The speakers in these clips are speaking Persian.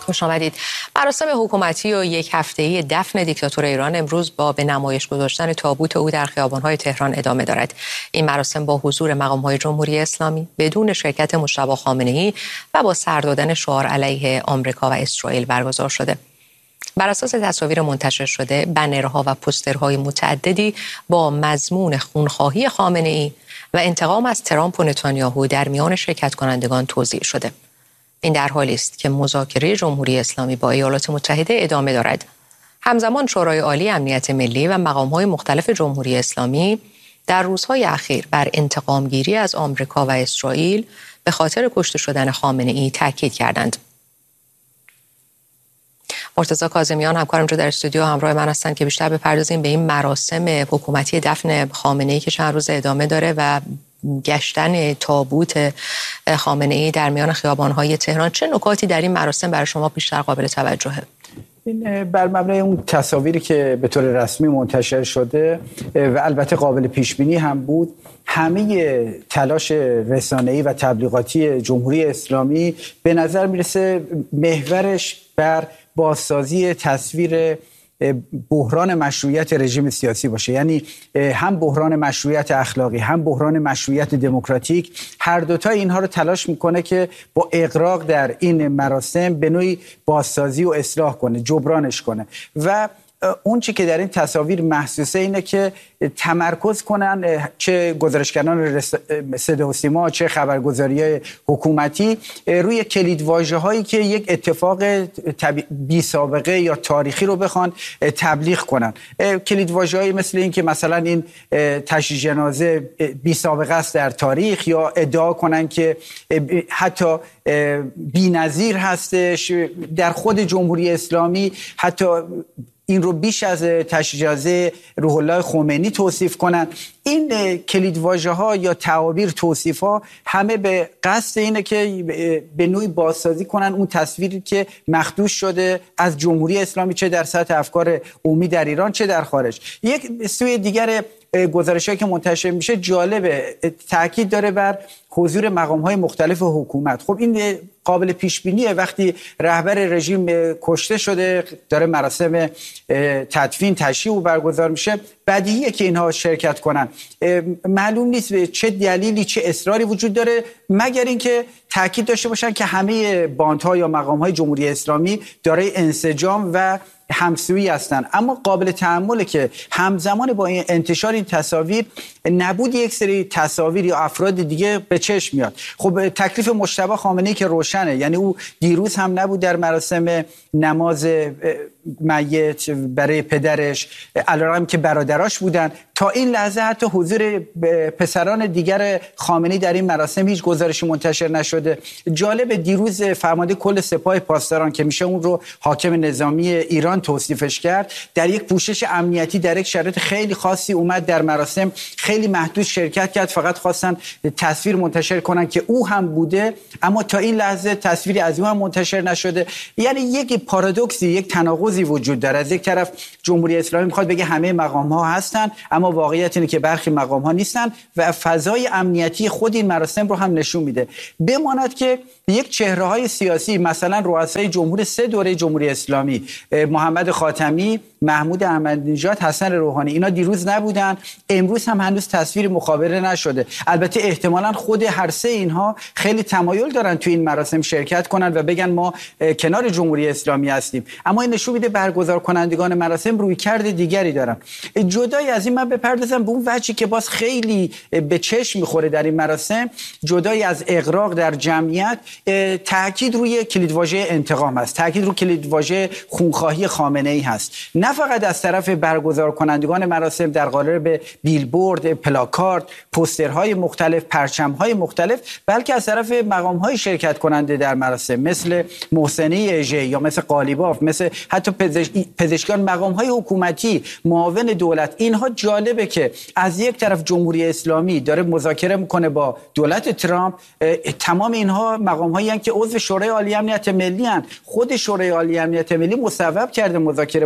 خوش آمدید. مراسم حکومتی و یک هفته‌ای دفن دیکتاتور ایران امروز با به نمایش گذاشتن تابوت او در خیابان‌های تهران ادامه دارد. این مراسم با حضور مقام‌های جمهوری اسلامی بدون شرکت مجتبی خامنه‌ای و با سر دادن شعار علیه آمریکا و اسرائیل برگزار شده. بر اساس تصاویر منتشر شده، بنرها و پوسترهای متعددی با مضمون خونخواهی خامنه‌ای و انتقام از ترامپ و نتانیاهو در میان شرکت کنندگان توزیع شده. این در حالی است که مذاکره جمهوری اسلامی با ایالات متحده ادامه دارد. همزمان شورای عالی امنیت ملی و مقام‌های مختلف جمهوری اسلامی در روزهای اخیر بر انتقامگیری از آمریکا و اسرائیل به خاطر کشته شدن خامنه‌ای تاکید کردند. مرتضی کاظمیان همکارم در استودیو همراه من هستند که بیشتر بپردازیم به این مراسم حکومتی دفن خامنه‌ای که چند روز ادامه داره و گشتن تابوت خامنه‌ای در میان خیابان‌های تهران. چه نکاتی در این مراسم برای شما بیشتر قابل توجهه؟ این بر مبنای اون تصاویری که به طور رسمی منتشر شده و البته قابل پیش بینی هم بود، همه تلاش رسانه‌ای و تبلیغاتی جمهوری اسلامی به نظر میرسه محورش بر بازسازی تصویر بحران مشروعیت رژیم سیاسی باشه. یعنی هم بحران مشروعیت اخلاقی هم بحران مشروعیت دموکراتیک، هر دوتا اینها رو تلاش میکنه که با اغراق در این مراسم به نوعی بازسازی و اصلاح کنه، جبرانش کنه. و اون چی که در این تصاویر محسوسه اینه که تمرکز کنن چه گزارشگران صدا و سیما چه خبرگزاری‌های حکومتی روی کلیدواژه هایی که یک اتفاق بی سابقه یا تاریخی رو بخوان تبلیغ کنن. کلیدواژه هایی مثل این که مثلا این تشییع جنازه بی سابقه است در تاریخ، یا ادعا کنن که حتی بی‌نظیر هستش. در خود جمهوری اسلامی حتی این رو بیش از تشییع جنازه روح الله خمینی توصیف کنند. این کلیدواژه‌ها یا تعابیر، توصیف‌ها همه به قصد اینه که به نوعی بازسازی کنن اون تصویری که مخدوش شده از جمهوری اسلامی، چه در سطح افکار عمومی در ایران چه در خارج. یک سوی دیگر گزارش‌هایی که منتشر میشه جالبه، تاکید داره بر حضور مقام‌های مختلف حکومت. خب این قابل پیش بینیه، وقتی رهبر رژیم کشته شده داره مراسم تدفین تشییع برگزار میشه، بدیهیه که اینها شرکت کنن. معلوم نیست چه دلیلی چه اصراری وجود داره، مگر اینکه تاکید داشته باشن که همه باندها یا مقام‌های جمهوری اسلامی دارای انسجام و همسویی هستند. اما قابل تأمله که همزمان با این انتشار این تصاویر نبود یک سری تصاویر یا افراد دیگه به چشم میاد. خب تکلیف مجتبی خامنه‌ای که روشنه، یعنی او دیروز هم نبود در مراسم نماز میت برای پدرش، علیرغم که برادراش بودن. تا این لحظه حتی حضور پسران دیگر خامنه‌ای در این مراسم هیچ گزارشی منتشر نشده. جالب، دیروز فرمانده کل سپاه پاسداران که میشه اون رو حاکم نظامی ایران توصیفش کرد، در یک پوشش امنیتی در یک شرایط خیلی خاصی اومد در مراسم، خیلی محدود شرکت کرد، فقط خواستن تصویر منتشر کنن که او هم بوده، اما تا این لحظه تصویری از او هم منتشر نشده. یعنی یک پارادوکسی، یک تناقضی وجود داره. از یک طرف جمهوری اسلامی میخواد بگه همه مقام ها هستن، اما واقعیت اینه که برخی مقام ها نیستن و فضای امنیتی خود این مراسم رو هم نشون میده. بماند که یک چهره های سیاسی، مثلا رؤسای جمهور 3 دوره جمهوری اسلامی، محمد خاتمی، محمود احمدی نژاد، حسن روحانی، اینا دیروز نبودن، امروز هم هنوز تصویر مخابره نشده. البته احتمالاً خود هر سه اینها خیلی تمایل دارن تو این مراسم شرکت کنن و بگن ما کنار جمهوری اسلامی هستیم، اما این نشون میده برگزار کنندگان مراسم رویکرد دیگری دارن. جدای از این من بپردازم به اون وجهی که باز خیلی به چشم میخوره در این مراسم، جدای از اغراق در جمعیت، تاکید روی کلیدواژه انتقام است، تاکید روی کلیدواژه خونخواهی خامنه‌ای هست. نه فقط از طرف برگزار کنندگان مراسم در قالب بیلبورد، پلاکارد، پوسترهای مختلف، پرچم‌های مختلف، بلکه از طرف مقام‌های شرکت کننده در مراسم مثل محسنی اژه یا مثل قالیباف، مثل حتی پزشکان، مقام‌های حکومتی، معاون دولت. اینها جالبه که از یک طرف جمهوری اسلامی داره مذاکره میکنه با دولت ترامپ، تمام اینها مقام‌هایی هستند که عضو شورای عالی امنیت ملی هستند. خود شورای عالی امنیت ملی مصوب کرده مذاکره با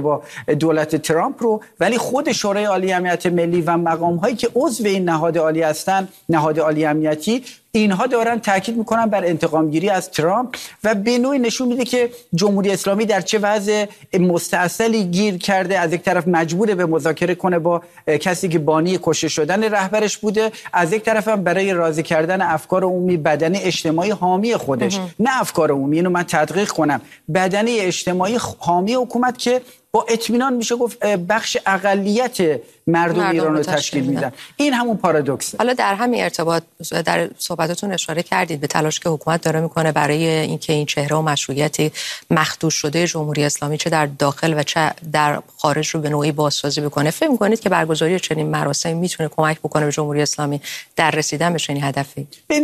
دولت ترامپ رو، ولی خود شورای عالی امنیت ملی و مقام‌هایی که عضو این نهاد عالی هستن، نهاد عالی امنیتی، اینها دارن تاکید میکنن بر انتقام گیری از ترامپ و به نوعی نشون میده که جمهوری اسلامی در چه وضع مستعصلی گیر کرده. از یک طرف مجبوره به مذاکره کنه با کسی که بانی کشته شدن رهبرش بوده، از یک طرف هم برای راضی کردن افکار عمومی بدنه اجتماعی حامی خودش، نه افکار عمومی، اینو من تدقیق کنم، بدنه اجتماعی حامی حکومت که با اطمینان میشه گفت بخش اقلیت مردم ایران رو تشکیل میدن. این همون پارادوکسه. حالا در همین ارتباط در صحبتاتون اشاره کردید به تلاش که حکومت داره میکنه برای اینکه این چهره و مشروعیتی مخدوش شده جمهوری اسلامی چه در داخل و چه در خارج رو به نوعی بازسازی بکنه. فکر میکنید که برگزاری چنین مراسمی میتونه کمک بکنه به جمهوری اسلامی در رسیدن به چنین هدفی؟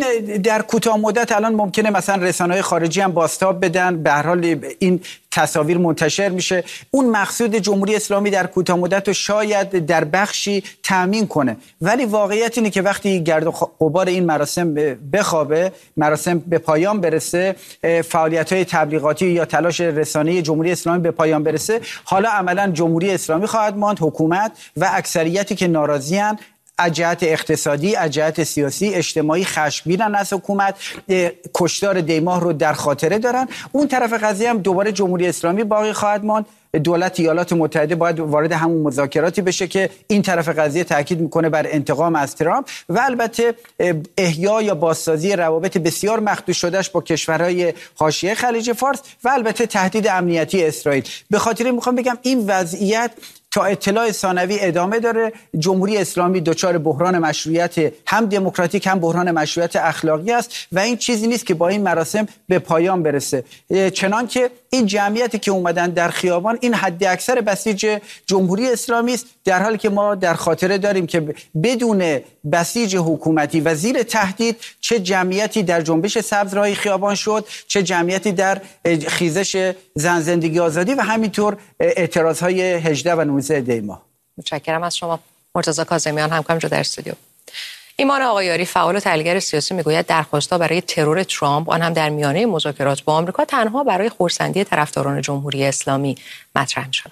در کوتاه مدت الان ممکنه مثلا رسانه‌های خارجی هم بازتاب بدن، به هر حال این تصاویر منتشر میشه. اون مقصود جمهوری اسلامی در کوتاه مدت رو شاید در بخشی تامین کنه، ولی واقعیت اینه که وقتی گرد و غبار این مراسم بخوابه، مراسم به پایان برسه، فعالیت‌های تبلیغاتی یا تلاش رسانه‌ای جمهوری اسلامی به پایان برسه، حالا عملاً جمهوری اسلامی خواهد ماند، حکومت و اکثریتی که ناراضی‌اند از جهت اقتصادی، از جهت سیاسی، اجتماعی خشمگینن از حکومت، کشتار دیماه رو در خاطره دارن. اون طرف قضیه هم دوباره جمهوری اسلامی باقی خواهد ماند. دولت ایالات متحده باید وارد همون مذاکراتی بشه که این طرف قضیه تاکید میکنه بر انتقام از ترامپ و البته احیا یا بازسازی روابط بسیار مخدوش شدهش با کشورهای حاشیه خلیج فارس و البته تهدید امنیتی اسرائیل. به خاطر میخوام بگم این وضعیت تا اطلاع ثانوی ادامه داره. جمهوری اسلامی دچار بحران مشروعیت هم دموکراتیک هم بحران مشروعیت اخلاقی است و این چیزی نیست که با این مراسم به پایان برسه. چنانکه این جمعیتی که اومدن در خیابان این حد اکثر بسیج جمهوری اسلامی است، در حالی که ما در خاطره داریم که بدون بسیج حکومتی و زیر تهدید چه جمعیتی در جنبش سبز راهی خیابان شد، چه جمعیتی در خیزش زن زندگی آزادی و همینطور اعتراضهای 18 و 19 دی ماه. متشکرم از شما. مرتضی کاظمیان همکارم در استودیو. ایمان آقایاری فعال و تحلیلگر سیاسی میگوید درخواست‌ها برای ترور ترامپ آن هم در میانه مذاکرات با آمریکا تنها برای خرسندی طرفداران جمهوری اسلامی مطرح می‌شود.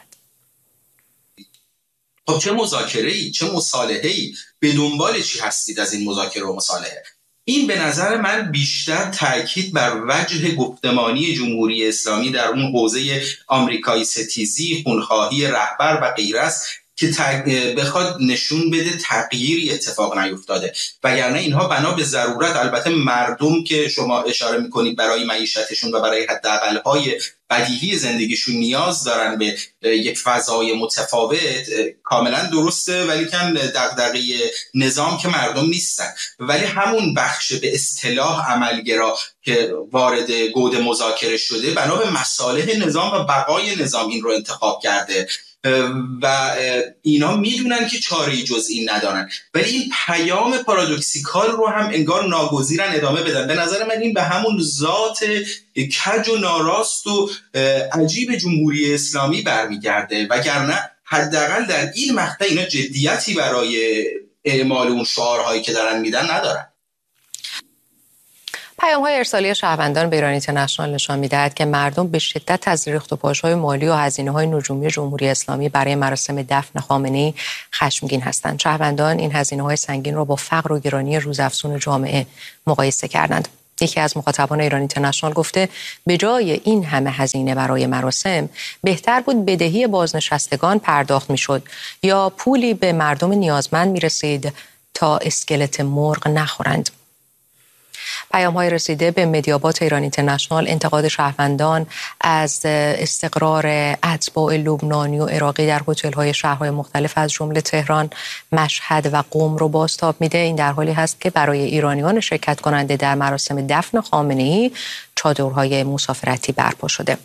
خب چه مذاکره‌ای، چه مصالحه‌ای، به دنبال چی هستید از این مذاکره و مصالحه؟ این به نظر من بیشتر تاکید بر وجه گفتمانی جمهوری اسلامی در اون حوزه آمریکایی ستیزی، خونخواهی رهبر و غیره است که بخواد نشون بده تغییری اتفاق نیفتاده، وگرنه اینها بنا به ضرورت، البته مردم که شما اشاره میکنید برای معیشتشون و برای حداقل‌های بدیهی زندگیشون نیاز دارن به یک فضای متفاوت، کاملا درسته، ولی کن دغدغه نظام که مردم نیستن، ولی همون بخش به اصطلاح عملگرا که وارد گود مذاکره شده بنا به مصالح نظام و بقای نظام این رو انتخاب کرده و اینا میدونن که چاره‌ای جز این ندارن، ولی این پیام پارادوکسیکال رو هم انگار ناگزیرن ادامه بدن. به نظر من این به همون ذات کج و ناراست و عجیب جمهوری اسلامی برمیگرده، وگرنه حداقل در این مقطع اینا جدیتی برای اعمال اون شعارهایی که دارن میدن ندارن. پیام‌های ارسالی شهروندان به ایران اینترنشنال نشان می‌دهد که مردم به شدت از ریخت و پاش‌های مالی و هزینه‌های نجومی جمهوری اسلامی برای مراسم دفن خامنه‌ای خشمگین هستند. شهروندان این هزینه‌های سنگین را با فقر و گرانی روزافزون جامعه مقایسه کردند. یکی از مخاطبان ایران اینترنشنال گفته به جای این همه هزینه برای مراسم بهتر بود بدهی بازنشستگان پرداخت می‌شد یا پولی به مردم نیازمند می‌رسید تا اسکلت مرغ نخورند. پیام‌های رسیده به مدیابات ایران اینترنشنال انتقاد شهروندان از استقرار اتباع لبنانی و عراقی در هتل‌های شهرهای مختلف از جمله تهران، مشهد و قم رو بازتاب میده. این در حالی هست که برای ایرانیان شرکت کننده در مراسم دفن خامنه‌ای چادرهای مسافرتی برپا شده.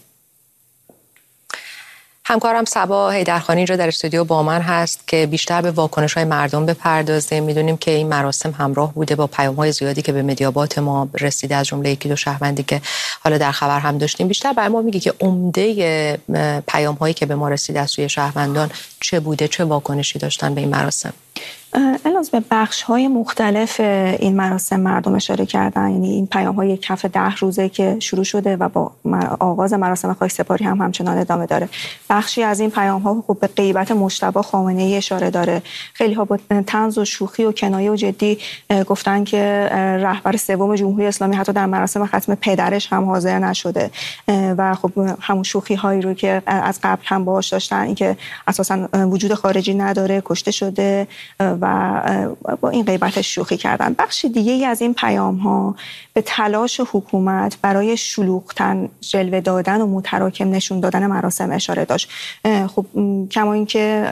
همکارم صبا حیدرخانی اینجا در استودیو با من هست که بیشتر به واکنش‌های مردم بپردازه. میدونیم که این مراسم همراه بوده با پیام‌های زیادی که به مدیابات ما رسیده، از جمله یکی دو شهروندی که حالا در خبر هم داشتیم. بیشتر برای ما میگی که عمده پیام‌هایی که به ما رسیده از سوی شهروندان چه بوده، چه واکنشی داشتن به این مراسم؟ الان به بخش‌های مختلف این مراسم مردم اشاره کردن، یعنی این پیام‌های کف 10 روزه که شروع شده و با آغاز مراسم خاکسپاری هم همچنان ادامه داره. بخشی از این پیام‌ها خب به غیبت مجتبی خامنه‌ای اشاره داره. خیلی‌ها با طنز و شوخی و کنایه و جدی گفتن که رهبر سوم جمهوری اسلامی حتی در مراسم ختم پدرش هم حاضر نشده و خب همون شوخی‌هایی رو که از قبل هم باهاش داشتن، اینکه اساساً وجود خارجی نداره، کشته شده و با این غیبت شوخی کردن. بخش دیگه‌ای از این پیام‌ها به تلاش حکومت برای شلوغ‌تر جلوه دادن و متراکم نشون دادن مراسم اشاره داشت. خب کما اینکه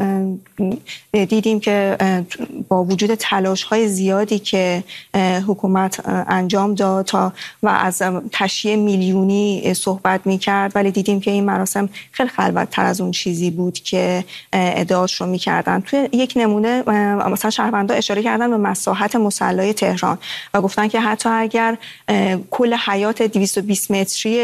دیدیم که با وجود تلاش‌های زیادی که حکومت انجام داد تا و از تشییع میلیونی صحبت می‌کرد، ولی دیدیم که این مراسم خیلی خلوت‌تر از اون چیزی بود که ادعاش رو می‌کردن. توی یک نمونه مثلا شهروندا اشاره کردن به مساحت مسلح تهران و گفتن که حتی اگر کل حیات 220 متری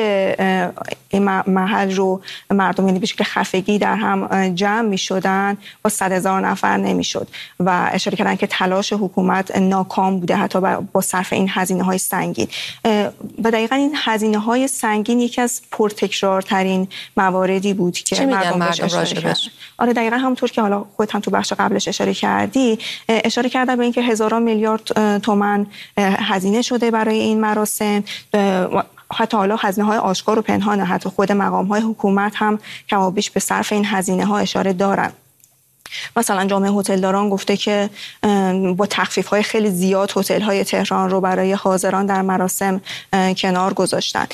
این محل رو مردم یعنی به شکل خفگی در هم جمع می‌شدن با 100,000 نفر نمی‌شد و اشاره کردن که تلاش حکومت ناکام بوده حتی با صرف این هزینه‌های سنگین. و دقیقاً این هزینه‌های سنگین یکی از پرتکرارترین مواردی بود که مردم اشاره کردن. آره دقیقاً همونطور که حالا خودت هم تو بخش قبلش اشاره کردی، اشاره کردن به اینکه هزاران میلیارد تومان هزینه شده برای این مراسم. حتی حالا هزینه‌های آشکار و پنهانه، حتی خود مقام‌های حکومت هم کمابیش به صرف این هزینه‌ها اشاره دارن. مثلا جامعه هتلداران گفته که با تخفیف‌های خیلی زیاد هتل‌های تهران رو برای حاضران در مراسم کنار گذاشتن.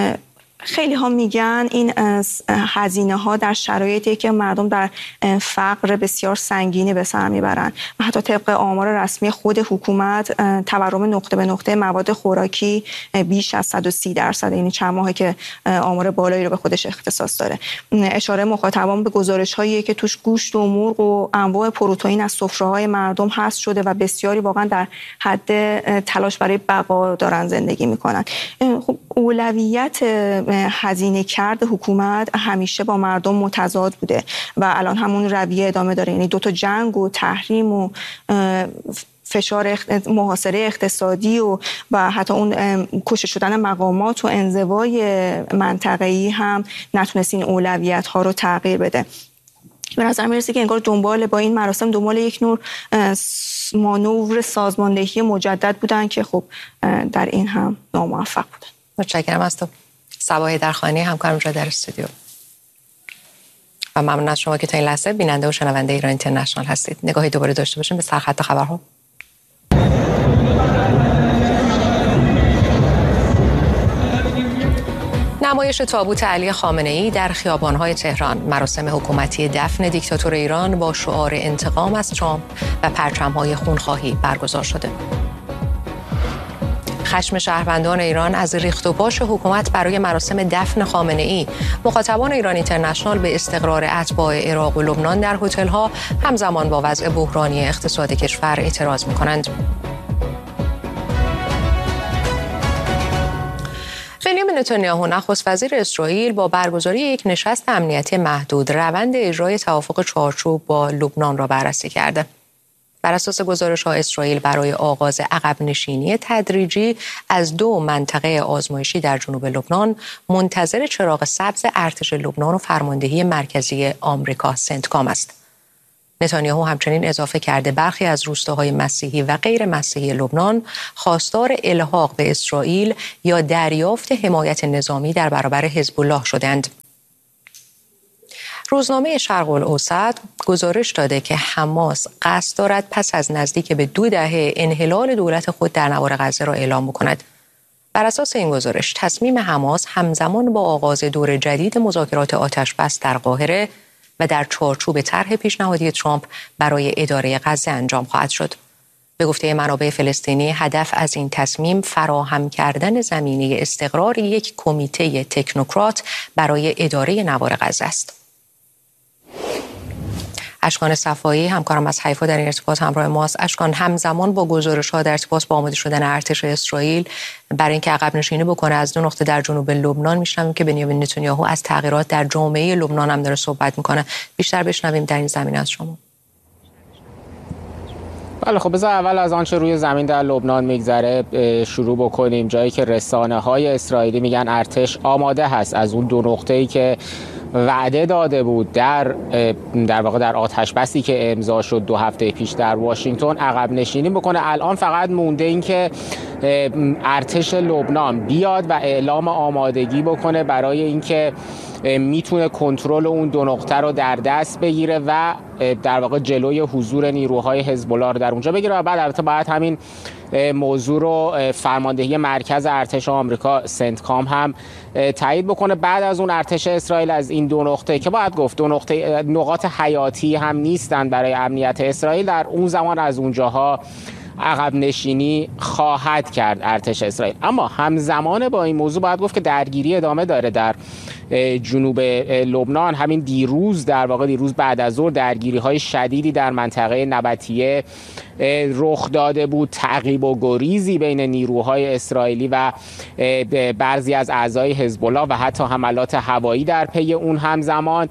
خیلی ها میگن این هزینه ها در شرایطی که مردم در فقر بسیار سنگینی به سر میبرن و حتی طبق آمار رسمی خود حکومت تورم نقطه به نقطه مواد خوراکی بیش از 130%، یعنی چند ماهه که آمار بالایی رو به خودش اختصاص داره. اشاره مخاطبان به گزارش هایی که توش گوشت و مرغ و انواع پروتئین از سفره‌های مردم حذف شده و بسیاری واقعا در حد تلاش برای بقا دارن زندگی میکنن. خب اولویت هزینه کرد حکومت همیشه با مردم متضاد بوده و الان همون رویه ادامه داره، یعنی دوتا جنگ و تحریم و فشار محاصره اقتصادی و حتی اون کشته شدن مقامات و انزوای منطقه‌ای هم نتونست این اولویت ها رو تغییر بده. به نظر میرسه که انگار با این مراسم دنبال یک نوع مانور سازماندهی مجدد بودن که خب در این هم ناموفق بودن. متشکرم از تو. صبا حیدرخانی همکارم را در استودیو و ممنون از شما که تا این لحظه بیننده و شنونده ایران اینترنشنال هستید. نگاهی دوباره داشته باشیم به سرخط خبرها. نمایش تابوت علی خامنه‌ای در خیابان‌های تهران، مراسم حکومتی دفن دیکتاتور ایران با شعار انتقام از ترامپ و پرچم‌های خونخواهی برگزار شده. خشم شهروندان ایران از ریخت و پاش حکومت برای مراسم دفن خامنه‌ای، مخاطبان ایران اینترنشنال به استقرار اتباع عراق و لبنان در هتل‌ها همزمان با وضع بحرانی اقتصاد کشور اعتراض می‌کنند. بنیامین نتانیاهو نخست وزیر اسرائیل با برگزاری یک نشست امنیتی محدود روند اجرای توافق چارچوب با لبنان را بررسی کرده. بر اساس گزارش‌ها اسرائیل برای آغاز عقب نشینی تدریجی از 2 منطقه آزمایشی در جنوب لبنان منتظر چراغ سبز ارتش لبنان و فرماندهی مرکزی آمریکا سنتکام است. نتانیاهو همچنین اضافه کرده برخی از روستاهای مسیحی و غیر مسیحی لبنان خواستار الحاق به اسرائیل یا دریافت حمایت نظامی در برابر حزب الله شدند. روزنامه شرق الاوسط گزارش داده که حماس قصد دارد پس از نزدیک به 2 دهه انحلال دولت خود در نوار غزه را اعلام بکند. بر اساس این گزارش تصمیم حماس همزمان با آغاز دور جدید مذاکرات آتش‌بس در قاهره و در چارچوب طرح پیشنهادی ترامپ برای اداره غزه انجام خواهد شد. به گفته منابع فلسطینی هدف از این تصمیم فراهم کردن زمینه استقرار یک کمیته تکنوکرات برای اداره نوار غزه است. اشکان صفایی همکارم از حیفا در این ارتباط همراه ماست. اشکان، همزمان با گزارش‌ها در ارتباط با آماده شدن ارتش اسرائیل برای اینکه عقب نشینی بکنه از 2 نقطه در جنوب لبنان، میشنویم که بنیامین نتانیاهو از تغییرات در جامعه لبنان هم داره صحبت میکنه. بیشتر بشنویم در این زمینه از شما. بله خب بذار اول از آنچه روی زمین در لبنان میگذره شروع بکنیم. جایی که رسانه‌های اسرائیلی میگن ارتش آماده هست از اون دو نقطه‌ای که وعده داده بود در واقع در آتش بسی که امضا شد 2 هفته پیش در واشنگتن عقب نشینی بکنه. الان فقط مونده این که ارتش لبنان بیاد و اعلام آمادگی بکنه برای اینکه میتونه کنترل اون دو نقطه رو در دست بگیره و در واقع جلوی حضور نیروهای حزب الله رو در اونجا بگیره. و بعد البته باید همین موضوع رو فرماندهی مرکز ارتش آمریکا سنتکام هم تایید بکنه. بعد از اون ارتش اسرائیل از این دو نقطه که باید گفت نقاط حیاتی هم نیستن برای امنیت اسرائیل، در اون زمان از اونجاها عقب نشینی خواهد کرد ارتش اسرائیل. اما همزمان با این موضوع باید گفت که درگیری ادامه داره در جنوب لبنان. همین دیروز بعد از ظهر درگیری‌های شدیدی در منطقه نبطیه رخ داده بود، تعقیب و گریزی بین نیروهای اسرائیلی و بعضی از اعضای حزب الله و حتی حملات هوایی در پی اون همزمان.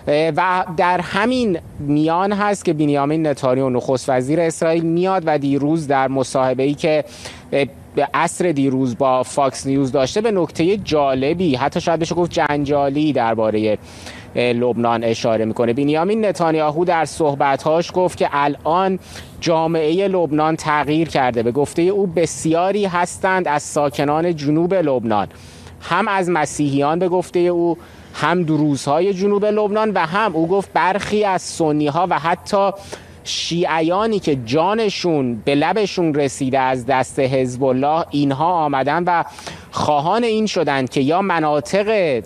و در همین میان هست که بنیامین نتانیاهو نخست وزیر اسرائیل میاد و دیروز در مصاحبه‌ای که به عصر دیروز با فاکس نیوز داشته به نکته جالبی، حتی شاید بشه گفت جنجالی، درباره لبنان اشاره میکنه. بنیامین نتانیاهو در صحبت‌هاش گفت که الان جامعه لبنان تغییر کرده. به گفته او بسیاری هستند از ساکنان جنوب لبنان، هم از مسیحیان به گفته او، هم دروزهای جنوب لبنان و هم او گفت برخی از سنی‌ها و حتی شیعیانی که جانشون به لبشون رسیده از دست حزب الله، اینها آمدن و خواهان این شدند که یا مناطق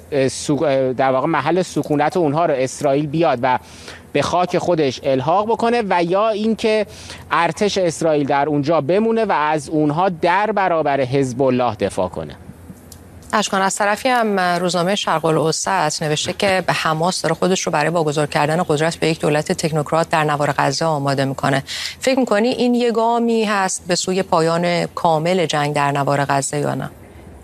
در واقع محل سکونت اونها رو اسرائیل بیاد و به خاک خودش الحاق بکنه و یا اینکه ارتش اسرائیل در اونجا بمونه و از اونها در برابر حزب الله دفاع کنه. اشکان، از طرفی هم روزنامه شرق الاوسط نوشته که به حماس داره خودش رو برای واگذار کردن قدرت به یک دولت تکنوکرات در نوار غزه آماده میکنه. فکر میکنی این یه گامی هست به سوی پایان کامل جنگ در نوار غزه یا نه؟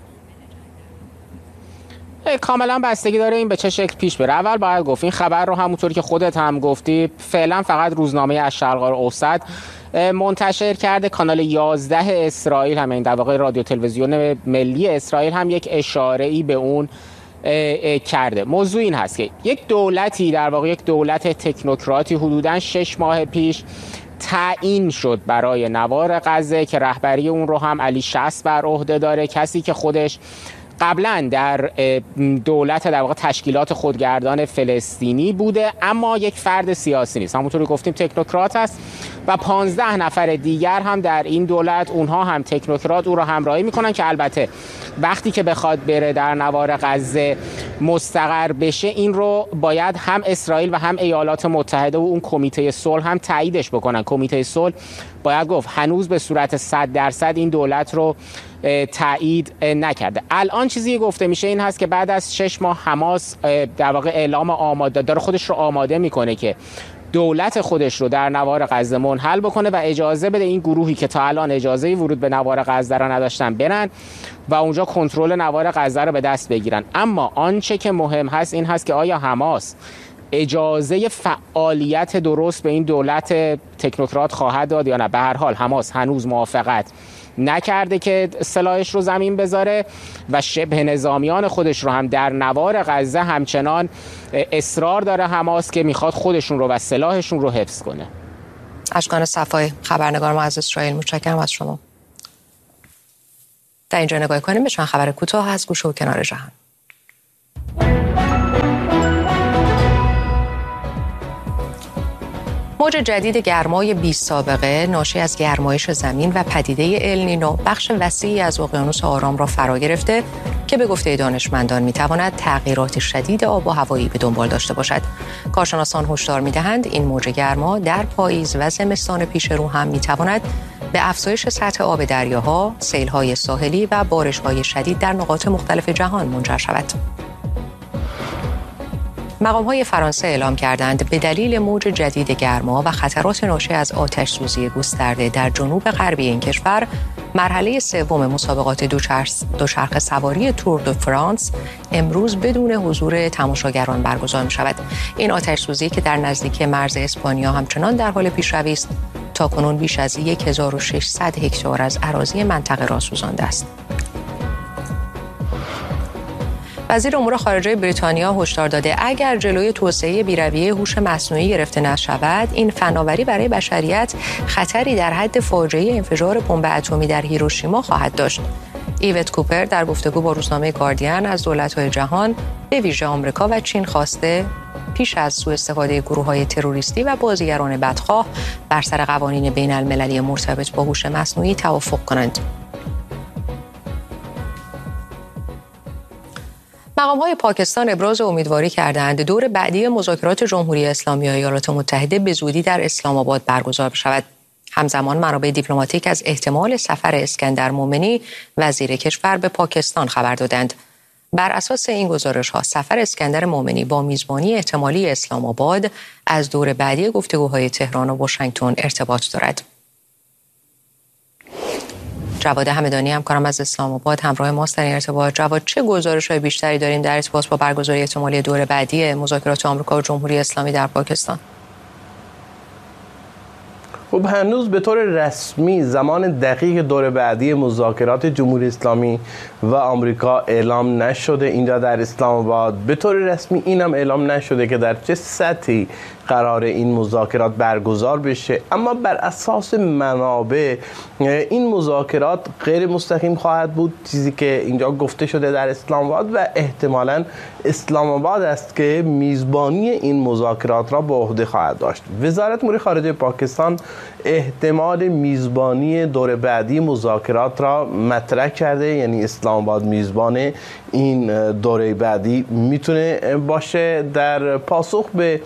کاملا بستگی داره این به چه شکل پیش بره. اول باید گفت این خبر رو همونطوری که خودت هم گفتی فعلا فقط روزنامه از شرق الاوسط منتشر کرده. کانال 11 اسرائیل هم، این در واقع رادیو تلویزیون ملی اسرائیل هم یک اشاره‌ای به اون کرده. موضوع این هست که یک دولتی، در واقع یک دولت تکنوکراتی حدوداً 6 ماه پیش تعیین شد برای نوار غزه که رهبری اون رو هم علی شصت بر عهده داره، کسی که خودش قبلا در دولت در واقع تشکیلات خودگردان فلسطینی بوده اما یک فرد سیاسی نیست. همونطوری گفتیم تکنوکرات است و 15 نفر دیگر هم در این دولت اونها هم تکنوکرات او را همراهی میکنن که البته وقتی که بخواد بره در نوار غزه مستقر بشه این رو باید هم اسرائیل و هم ایالات متحده و اون کمیته صلح هم تاییدش بکنن. کمیته صلح باید گفت هنوز به صورت 100% این دولت رو تایید نکرده. الان چیزی گفته میشه این هست که بعد از 6 ماه حماس در واقع اعلام آماده داره، خودش رو آماده میکنه که دولت خودش رو در نوار غزه منحل بکنه و اجازه بده این گروهی که تا الان اجازه ورود به نوار غزه را نداشتن برن و اونجا کنترل نوار غزه رو به دست بگیرن. اما آنچه که مهم هست این هست که آیا حماس اجازه فعالیت درست به این دولت تکنوکرات خواهد داد یا نه. به هر حال حماس هنوز موافقت نکرده که سلاحش رو زمین بذاره و شبه نظامیان خودش رو هم در نوار غزه همچنان اصرار داره حماس که میخواد خودشون رو و سلاحشون رو حفظ کنه. اشکان صفایی، خبرنگار ما از اسرائیل، متشکرم از شما. در اینجا نگاه کنیم به چند خبر کوتاه از گوشه و کنار جهان. موج جدید گرمای بی سابقه ناشی از گرمایش زمین و پدیده النینو بخش وسیعی از اقیانوس آرام را فرا گرفته که به گفته دانشمندان میتواند تغییرات شدید آب و هوایی به دنبال داشته باشد. کارشناسان هشدار میدهند این موج گرما در پاییز و زمستان پیش رو هم میتواند به افزایش سطح آب دریاها، سیل‌های ساحلی و بارش‌های شدید در نقاط مختلف جهان منجر شود. مقام‌های فرانسه اعلام کردند به دلیل موج جدید گرما و خطرات ناشی از آتش‌سوزی گسترده در جنوب غربی این کشور، مرحله سوم مسابقات دوچرخه سواری تور دو فرانس امروز بدون حضور تماشاگران برگزار می‌شود. این آتش‌سوزی که در نزدیکی مرز اسپانیا همچنان در حال پیشروی است، تاکنون بیش از 1600 هکتار از اراضی منطقه را سوزانده است. وزیر امور خارجه بریتانیا هشدار داده اگر جلوی توسعه بی‌رویه هوش مصنوعی گرفته نشود، این فناوری برای بشریت خطری در حد فاجعه انفجار بمب اتمی در هیروشیما خواهد داشت. ایوت کوپر در گفتگو با روزنامه گاردین از دولت‌های جهان به ویژه آمریکا و چین خواسته پیش از سوء استفاده گروه‌های تروریستی و بازیگران بدخواه بر سر قوانین بین‌المللی مرتبط با هوش مصنوعی توافق کنند. مقام‌های پاکستان ابراز امیدواری کردند دور بعدی مذاکرات جمهوری اسلامی و ایالات متحده به زودی در اسلام آباد برگزار بشود. همزمان منابع دیپلماتیک از احتمال سفر اسکندر مومنی وزیر کشور به پاکستان خبر دادند. بر اساس این گزارش‌ها سفر اسکندر مومنی با میزبانی احتمالی اسلام آباد از دور بعدی گفتگوهای تهران و واشنگتن ارتباط دارد. جواد همدانی همکارم از اسلام آباد همراه ماست در این ارتباط. جواد، چه گزارش‌های بیشتری داریم در ارتباط با برگزاری احتمالی دور بعدی مذاکرات آمریکا و جمهوری اسلامی در پاکستان؟ خب هنوز به طور رسمی زمان دقیق دور بعدی مذاکرات جمهوری اسلامی و آمریکا اعلام نشده اینجا در اسلام آباد. به طور رسمی اینم اعلام نشده که در چه سطحی قرار این مذاکرات برگزار بشه، اما بر اساس منابع این مذاکرات غیر مستقیم خواهد بود، چیزی که اینجا گفته شده در اسلام آباد، و احتمالاً اسلام آباد است که میزبانی این مذاکرات را به عهده خواهد داشت. وزارت امور خارجه پاکستان احتمال میزبانی دور بعدی مذاکرات را مطرح کرده، یعنی اسلام آباد میزبان این دوره بعدی میتونه باشه. در پاسخ به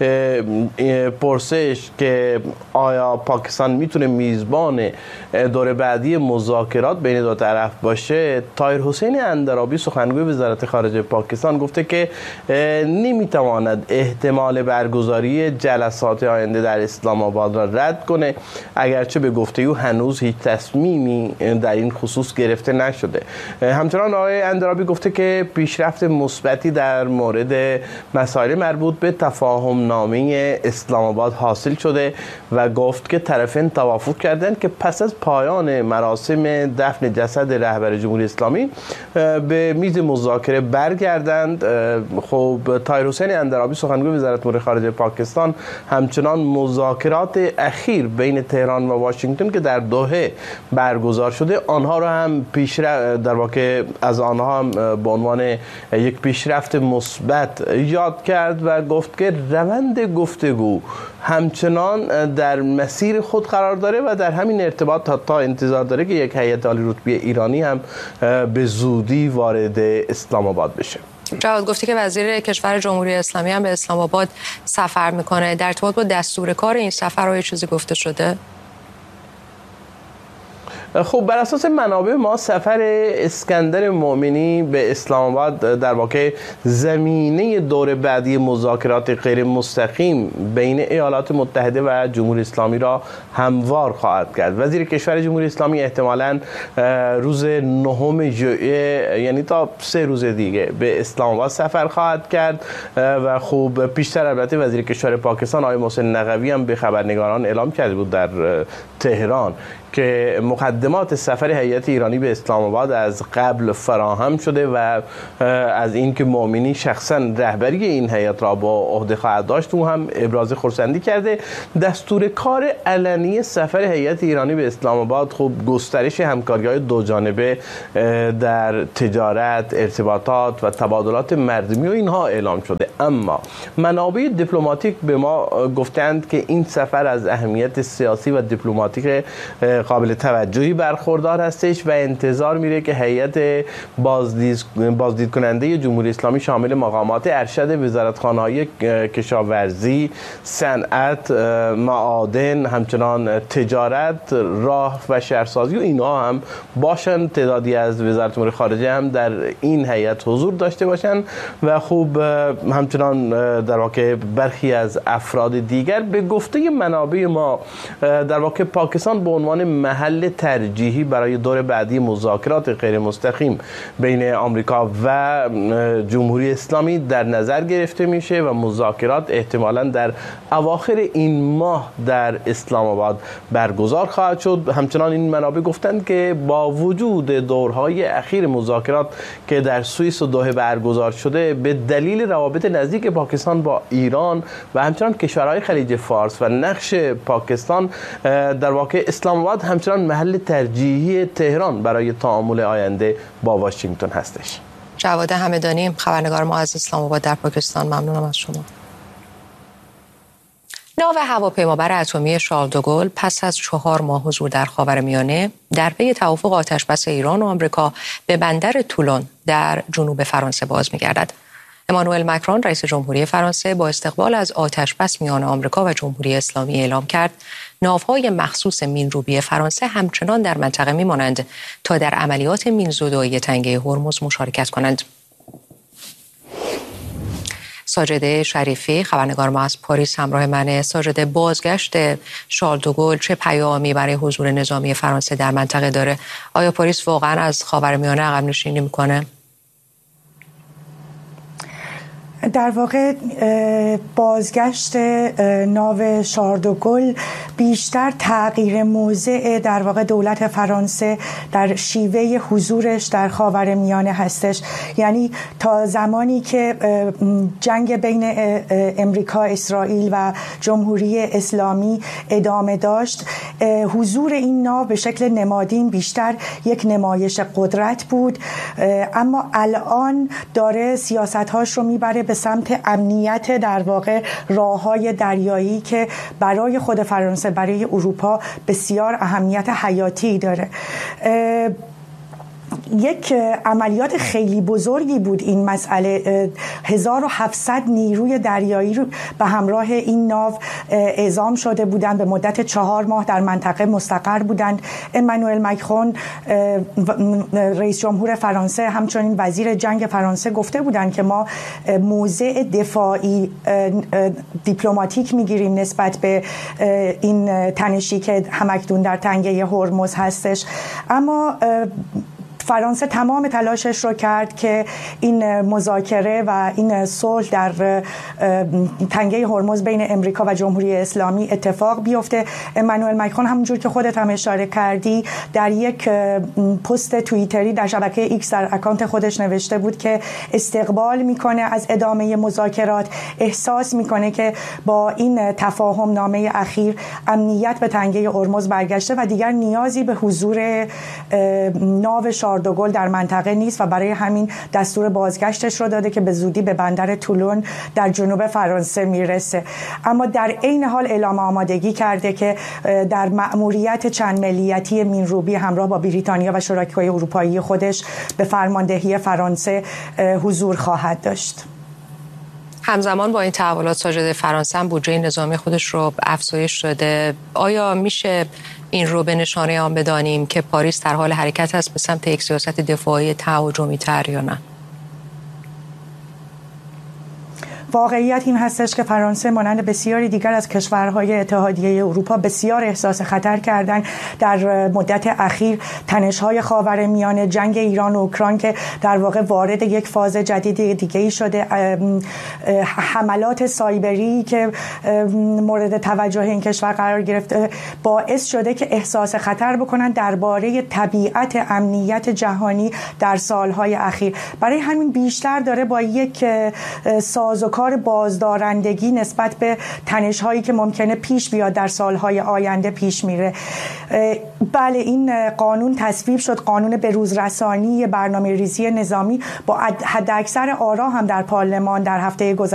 پرسش که آیا پاکستان میتونه میزبان دوره بعدی مذاکرات بین دو طرف باشه، طاهر حسین اندرابی سخنگوی وزارت خارجه پاکستان گفته که نمیتواند احتمال برگزاری جلسات آینده در اسلام آباد را رد کنه، اگرچه به گفته او هنوز هیچ تصمیمی در این خصوص گرفته نشده. همچنان آقای اندرابی گفته که پیشرفت مثبتی در مورد مسائل مربوط به تفاهم نامه اسلام آباد حاصل شده و گفت که طرفین توافق کردند که پس از پایان مراسم دفن جسد رهبر جمهوری اسلامی به میز مذاکره برگردند. خب طاهر حسین اندرابی سخنگوی وزارت امور خارجه پاکستان همچنان مذاکرات اخیر بین تهران و واشنگتن که در دوحه برگزار شده آنها را هم در واقع از آنها هم به عنوان یک پیشرفت مثبت یاد کرد و گفت که روند گفتگو همچنان در مسیر خود قرار داره و در همین ارتباط حتی انتظار داره که یک هیئت عالی رتبه ایرانی هم به زودی وارد اسلام آباد بشه. جواد گفتی که وزیر کشور جمهوری اسلامی هم به اسلام آباد سفر میکنه. در ارتباط با دستور کار این سفر چیزی گفته شده؟ خب بر اساس منابع ما سفر اسکندر مومنی به اسلام آباد در واقع زمینه دور بعدی مذاکرات غیر مستقیم بین ایالات متحده و جمهوری اسلامی را هموار خواهد کرد. وزیر کشور جمهوری اسلامی احتمالاً روز 9 ژوئیه، یعنی تا 3 روز دیگه، به اسلام آباد سفر خواهد کرد و خب پیشتر البته وزیر کشور پاکستان آقای محسن نقوی هم به خبرنگاران اعلام کرده بود در تهران که مقدمات سفر هیئت ایرانی به اسلام آباد از قبل فراهم شده و از اینکه مومنی شخصا رهبری این هیئت را با عهده خواهد داشت او هم ابراز خرسندی کرده. دستور کار علنی سفر هیئت ایرانی به اسلام آباد خب گسترش همکاری‌های دو جانبه در تجارت، ارتباطات و تبادلات مردمی و اینها اعلام شده، اما منابع دیپلماتیک به ما گفتند که این سفر از اهمیت سیاسی و دیپلماتیک قابل توجهی برخوردار هستش و انتظار میره که هیئت بازدید کننده جمهوری اسلامی شامل مقامات ارشد وزارتخانه‌های کشاورزی، صنعت، معادن، همچنان تجارت، راه و شهرسازی و اینها هم باشن. تعدادی از وزارت امور خارجه هم در این هیئت حضور داشته باشن و خوب همچنان در واقع برخی از افراد دیگر. به گفته منابع ما در واقع پاکستان به عنوان محل ترجیحی برای دور بعدی مذاکرات غیر مستقیم بین آمریکا و جمهوری اسلامی در نظر گرفته میشه و مذاکرات احتمالاً در اواخر این ماه در اسلام آباد برگزار خواهد شد. همچنان این منابع گفتند که با وجود دورهای اخیر مذاکرات که در سوئیس و دوحه برگزار شده، به دلیل روابط نزدیک پاکستان با ایران و همچنان کشورهای خلیج فارس و نقش پاکستان، در واقع اسلام آباد همچنان محل ترجیحی تهران برای تعامل آینده با واشنگتن هستش. جواد همدانی، خبرنگار ما از اسلام آباد در پاکستان، ممنونم از شما. ناو هواپیمابر اتمی شارل دوگل پس از 4 ماه حضور در خاورمیانه در پی توافق آتشبس ایران و آمریکا به بندر تولون در جنوب فرانسه باز می‌گردد. امانوئل مکرون رئیس جمهوری فرانسه با استقبال از آتشبس میان آمریکا و جمهوری اسلامی اعلام کرد ناوهای مخصوص مین‌روبی فرانسه همچنان در منطقه میمانند تا در عملیات مین‌زدایی تنگه هرمز مشارکت کنند. ساجده شریفی، خبرنگار ما از پاریس همراه منه. ساجده، بازگشت شارل دوگل چه پیامی برای حضور نظامی فرانسه در منطقه داره؟ آیا پاریس واقعا از خاورمیانه عقب نشینی میکنه؟ در واقع بازگشت ناو شارل دوگل بیشتر تغییر موضع در واقع دولت فرانسه در شیوه حضورش در خاورمیانه هستش. یعنی تا زمانی که جنگ بین امریکا، اسرائیل و جمهوری اسلامی ادامه داشت، حضور این ناو به شکل نمادین بیشتر یک نمایش قدرت بود، اما الان داره سیاست‌هاش رو میبره به سمت امنیت در واقع راه‌های دریایی که برای خود فرانسه، برای اروپا بسیار اهمیت حیاتی داره. یک عملیات خیلی بزرگی بود این مسئله. 1700 نیروی دریایی رو به همراه این ناو اعزام شده بودند، به مدت 4 ماه در منطقه مستقر بودند. امانوئل مکرون رئیس جمهور فرانسه، همچنین وزیر جنگ فرانسه گفته بودند که ما موضع دفاعی دیپلماتیک میگیریم نسبت به این تنشی که همکنون در تنگه هرمز هستش. اما فرانسه تمام تلاشش رو کرد که این مذاکره و این صلح در تنگه هرمز بین امریکا و جمهوری اسلامی اتفاق بیفته. امانوئل مکرون همونجور که خودت هم اشاره کردی در یک پست توییتری در شبکه ایکس در اکانت خودش نوشته بود که استقبال میکنه از ادامه مذاکرات، احساس میکنه که با این تفاهم نامه اخیر امنیت به تنگه هرمز برگشته و دیگر نیازی به حضور ناو شارل دوگل در منطقه نیست و برای همین دستور بازگشتش رو داده که به زودی به بندر تولون در جنوب فرانسه میرسه. اما در عین حال اعلام آمادگی کرده که در مأموریت چند ملیتی مین‌روبی همراه با بریتانیا و شرکای اروپایی خودش به فرماندهی فرانسه حضور خواهد داشت. همزمان با این تحولات ساجد فرانسه هم بودجه نظامی خودش رو افزایش داده. آیا میشه این رو به نشانه آن بدانیم که پاریس در حال حرکت است به سمت یک سیاست دفاعی تهاجمی تر یا نه؟ واقعیت این هستش که فرانسه مانند بسیاری دیگر از کشورهای اتحادیه اروپا بسیار احساس خطر کردن در مدت اخیر. تنش‌های خاورمیانه، جنگ ایران و اوکراین که در واقع وارد یک فاز جدید دیگه‌ای شده، حملات سایبری که مورد توجه این کشور قرار گرفته، باعث شده که احساس خطر بکنن درباره طبیعت امنیت جهانی در سالهای اخیر. برای همین بیشتر داره با یک سازوکار بازدارندگی نسبت به تنش‌هایی که ممکنه پیش بیاد در سالهای آینده پیش میره. بله، این قانون تصویب شد، قانون بروزرسانی برنامه‌ریزی نظامی، با حداکثر آرا هم در پارلمان در هفته گذشته